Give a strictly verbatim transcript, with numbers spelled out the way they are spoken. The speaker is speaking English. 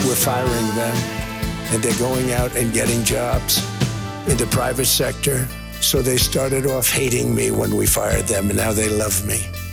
we're firing them, and they're going out and getting jobs in the private sector. So they started off hating me when we fired them, and now they love me.